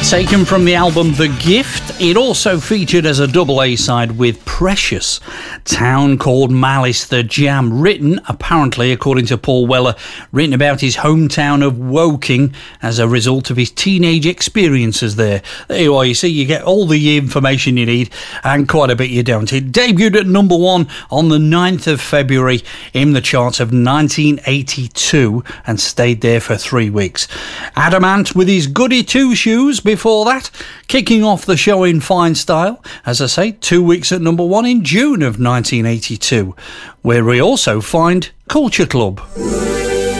Taken from the album The Gift, it also featured as a double A-side with Precious, Town Called Malice the Jam, written, apparently, according to Paul Weller, written about his hometown of Woking as a result of his teenage experiences there. There you are, you see, you get all the information you need and quite a bit you don't. It debuted at number 1 on the 9th of February in the charts of 1982 and stayed there for 3 weeks. Adamant with his Goody Two Shoes before that, kicking off the show in fine style, as I say, 2 weeks at number 1 in June of 1982, where we also find Culture Club.